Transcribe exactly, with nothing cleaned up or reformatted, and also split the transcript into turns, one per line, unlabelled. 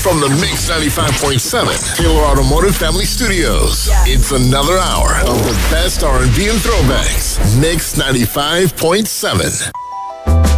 From the Mix ninety-five point seven Taylor Automotive Family Studios, yeah. It's another hour of the best R and B and throwbacks. Mix ninety-five point seven.